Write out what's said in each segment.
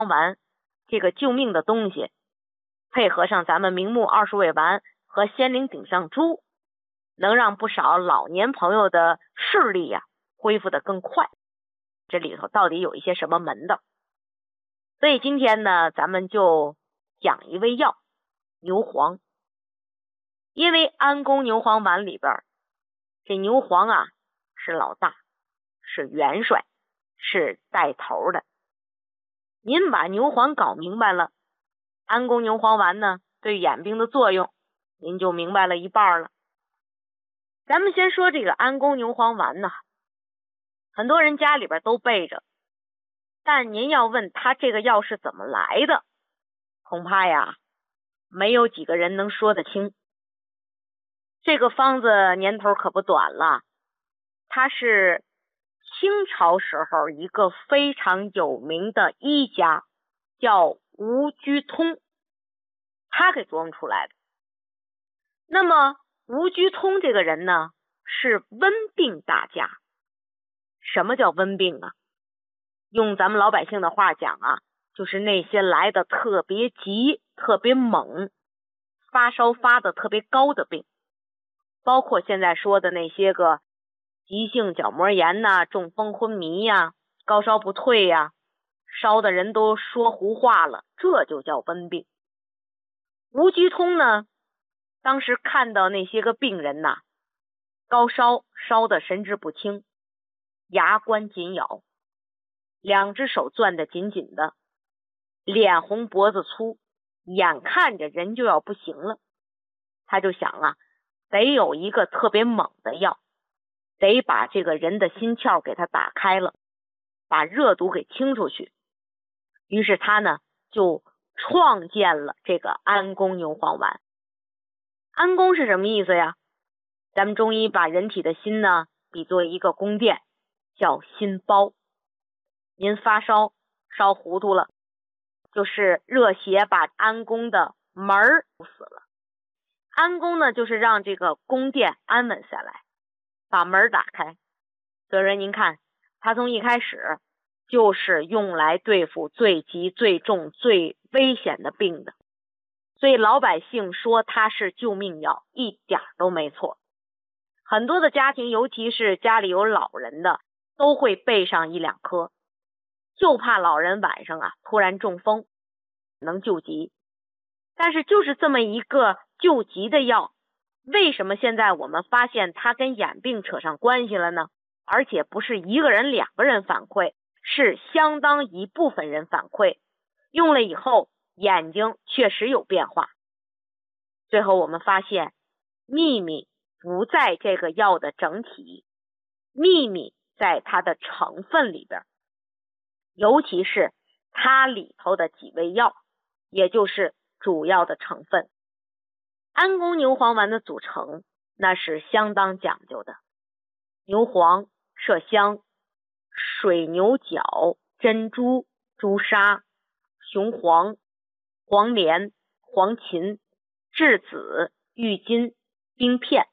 丸这个救命的东西，配合上咱们明目20味丸和仙灵顶上珠，能让不少老年朋友的视力恢复得更快。这里头到底有一些什么门道？所以今天呢，咱们就讲一味药牛黄。因为安宫牛黄丸里边这牛黄是老大，是元帅，是带头的。您把牛黄搞明白了，安宫牛黄丸呢对眼病的作用您就明白了一半了。咱们先说这个安宫牛黄丸很多人家里边都备着，但您要问他这个药是怎么来的，恐怕没有几个人能说得清。这个方子年头可不短了，它是清朝时候一个非常有名的医家叫吴居通，他给琢磨出来的。那么吴居通这个人呢，是温病大家。什么叫温病用咱们老百姓的话讲就是那些来的特别急、特别猛、发烧发的特别高的病，包括现在说的那些个急性角膜炎中风昏迷高烧不退烧的人都说胡话了，这就叫温病。吴居通呢，当时看到那些个病人高烧，烧的神志不清，牙关紧咬，两只手攥得紧紧的，脸红脖子粗，眼看着人就要不行了。他就想得有一个特别猛的药，得把这个人的心窍给他打开了，把热毒给清出去。于是他呢就创建了这个安宫牛黄丸。安宫是什么意思呀？咱们中医把人体的心呢比作一个宫殿，叫心包。您发烧烧糊涂了，就是热邪把安宫的门儿死了。安宫呢就是让这个宫殿安稳下来，把门打开。所以说您看，他从一开始就是用来对付最急、最重、最危险的病的。所以老百姓说它是救命药，一点都没错。很多的家庭，尤其是家里有老人的，都会备上1、2颗，就怕老人晚上突然中风，能救急。但是就是这么一个救急的药，为什么现在我们发现它跟眼病扯上关系了呢？而且不是1个人、2个人反馈，是相当一部分人反馈，用了以后眼睛确实有变化。最后我们发现秘密不在这个药的整体，秘密在它的成分里边，尤其是它里头的几味药，也就是主要的成分。安宫牛黄丸的组成那是相当讲究的，牛黄、麝香、水牛角、珍珠、朱砂、雄黄、黄连、黄芩、栀子、郁金、冰片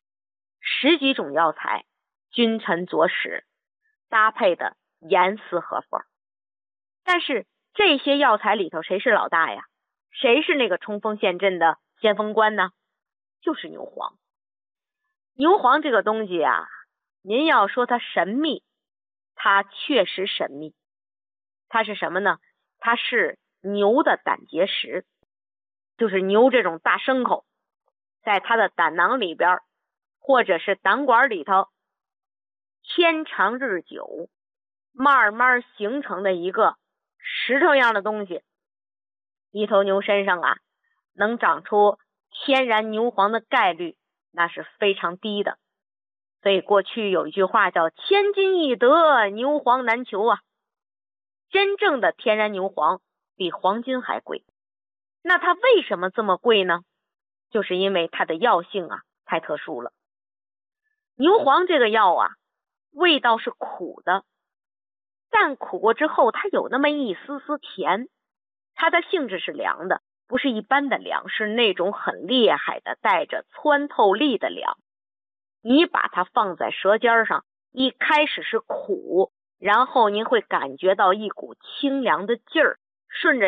，10几种药材君臣佐使，搭配的严丝合缝。但是这些药材里头谁是老大呀？谁是那个冲锋陷阵的先锋官呢？就是牛黄。牛黄这个东西您要说它神秘，它确实神秘。它是什么呢？它是牛的胆结石，就是牛这种大牲口，在它的胆囊里边或者是胆管里头，天长日久慢慢形成的一个石头样的东西。一头牛身上能长出天然牛黄的概率那是非常低的。所以过去有一句话叫千金易得，牛黄难求真正的天然牛黄比黄金还贵。那它为什么这么贵呢？就是因为它的药性太特殊了。牛黄这个药味道是苦的，但苦过之后它有那么一丝丝甜，它的性质是凉的，不是一般的凉，是那种很厉害的带着穿透力的凉。你把它放在舌尖上，一开始是苦，然后您会感觉到一股清凉的劲儿， 顺着